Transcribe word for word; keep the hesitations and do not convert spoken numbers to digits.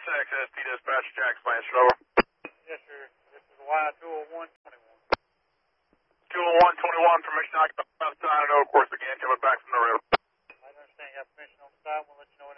X S T dispatch, Jack Blanchard, over. Yes, sir. This is Y two oh one twenty-one. two oh one twenty-one, permission occupied outside, no course again, coming back from the river. I understand you have permission on the side. We'll let you know